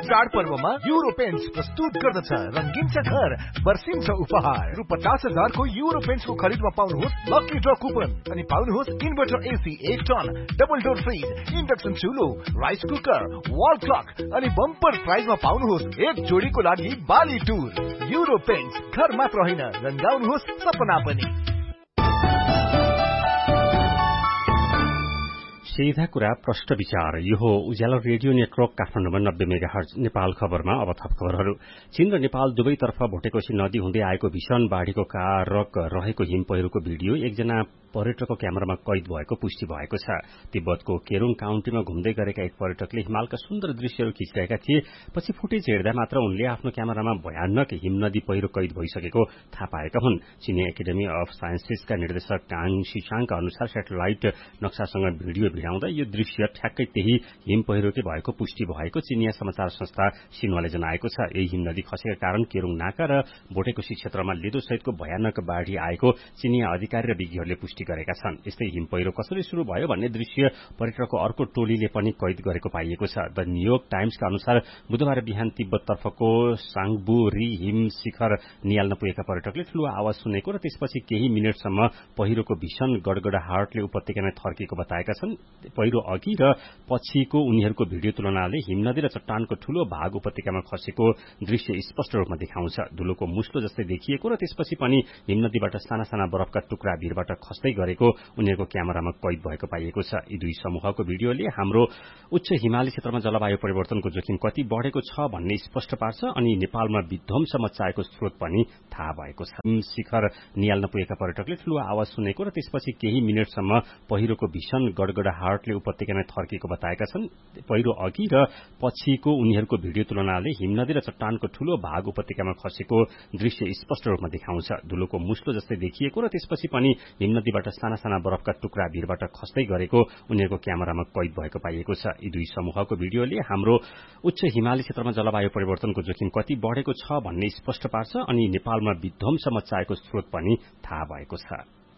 चाडपर्वमा euro paints प्रस्तुत गर्दछ रंगीन छ घर बर्सिन्छ उपहार रु 50,000 को युरो पेन्ट्स को खरिदमा पाउनुहोस् लकी ड्र कुपन अनि पाउनुहोस् inverter AC 1 ton double door fridge induction चुलो rice cooker wall clock अनि बम्पर प्राइजमा पाउनुहोस् एक जोडीको लागि बाली टुर युरो पेन्ट्स घर मात्र होइन रंगाउनुहोस् सपना पनि। सीधा कुरा प्रष्ट विचार यो हो उज्यालो रेडियो नेटवर्क काठमाडौँमा 90 मेगाहर्ज नेपाल खबरमा अब थप खबरहरू। चीन र नेपाल दुवैतर्फ भोटेकोशी नदी हुँदै आएको भीषण बाढ़ीको कारक रहेको हिम पहिरोको भिडियो एकजना पर्यटकको क्यामेरामा कैद भएको पुष्टि भएको छ। तिब्बतको केरुङ काउन्टीमा घुम्दै गरेका एक पर्यटकले हिमालका सुन्दर दृश्यहरू खिचिरहेका थिए। पछि फुटेज हेर्दा मात्र उनले आफ्नो क्यामेरामा भयानक हिम नदी पहिरो कैद भइसकेको थाहा पाएका हुन्। चीनी एकाडेमी अफ साइन्सेसका निर्देशक टाङ सिसाङका अनुसार सेटेलाइट नक्सासँग भिडियो भिडाउँदा यो दृश्य ठ्याक्कै त्यही हिम पहिरोकै भएको पुष्टि भएको चिनिया समाचार संस्था सिन्वाले जनाएको छ। यही हिम नदी खसेका कारण केरुङ नाका र भोटेकोशी क्षेत्रमा लेदो सहितको भयानक बाढ़ी आएको चिनिया अधिकारी र विज्ञहरूले पुष्टि गरेका छन्। यस्तै हिम पहिरो कसरी शुरू भयो भन्ने दृश्य पर्यटकको अर्को टोलीले पनि कैद गरेको पाइएको छ। द न्यूयोर्क टाइम्सका अनुसार बुधबार बिहान तिब्बततर्फको साङबु री हिम शिखर नियाल्न पुगेका पर्यटकले ठूलो आवाज सुनेको र त्यसपछि केही मिनटसम्म पहिरोको भीषण गडगडाहटले उपत्यकामै थर्किएको बताएका छन्। पहिरो अघि र पछिको उनीहरूको भिडियो तुलनाले हिमनदी र चट्टानको ठूलो भाग उपत्यकामा खसेको दृश्य स्पष्ट रूपमा देखाउँछ। धुलोको मुस्लो जस्तै देखिएको र त्यसपछि पनि हिमनदीबाट साना साना बरफका टुक्रा भिरबाट खस्दै गरेको उनीहरूको क्यामेरामा कैद भएको पाइएको छ। यी दुई समूहको भिडियोले हाम्रो उच्च हिमाली क्षेत्रमा जलवायु परिवर्तनको जोखिम कति बढ़ेको छ भन्ने स्पष्ट पार्छ अनि नेपालमा विध्वंस मच्चाएको स्रोत पनि थाहा भएको छ। शिखर नियाल्न पुगेका पर्यटकले ठूलो आवाज सुनेको र त्यसपछि केही मिनटसम्म पहिरोको भीषण गडगडाहटले उपत्यकामै थर्किएको बताएका छन्। पहिरो अघि र पछिको उनीहरूको भिडियो तुलनाले हिमनदी र चट्टानको ठूलो भाग उपत्यकामा खसेको दृश्य स्पष्ट रूपमा देखाउँछ। धुलोको मुस्लो जस्तै देखिएको र त्यसपछि पनि हिमनदीबाट साना साना बरफका टुक्रा भिरबाट खस्दै गरेको उनीहरूको क्यामेरामा कैद भएको पाइएको छ। यी दुई समूहको भिडियोले हाम्रो उच्च हिमाली क्षेत्रमा जलवायु परिवर्तनको जोखिम कति बढ़ेको छ भन्ने स्पष्ट पार्छ अनि नेपालमा विध्वंस मच्चाएको स्रोत पनि थाहा भएको छ।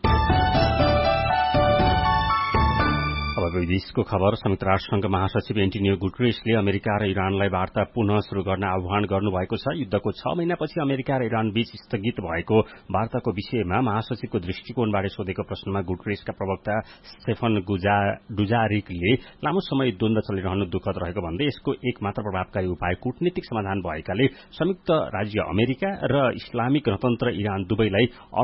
अब विदेशको खबर। संयुक्त राष्ट्रसंघ महासचिव एन्टोनियो गुटेरेसले अमेरिका र इरानलाई वार्ता पुनः शुरू गर्न आह्वान गर्नुभएको छ। युद्धको 6 महिनापछि अमेरिका र इरान बीच स्थगित भएको वार्ताको विषयमा महासचिवको दृष्टिकोणबारे सोधेको प्रश्नमा गुटेरेसका प्रवक्ता स्टेफन डुजारिकले लामो समय द्वन्द्व चलिरहनु दुःखद रहेको भन्दै यसको एकमात्र प्रभावकारी उपाय कूटनीतिक समाधान भएकाले संयुक्त राज्य अमेरिका र इस्लामिक गणतन्त्र इरान दुवैलाई